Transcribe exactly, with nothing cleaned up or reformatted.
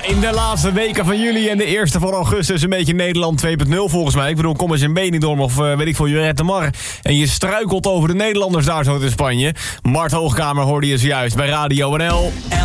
Ja, in de laatste weken van juli en de eerste van augustus een beetje Nederland twee punt nul volgens mij. Ik bedoel, kom eens in Benidorm of uh, weet ik veel, Lloret de Mar. En je struikelt over de Nederlanders daar zo in Spanje. Mart Hoogkamer hoorde je zojuist bij Radio N L.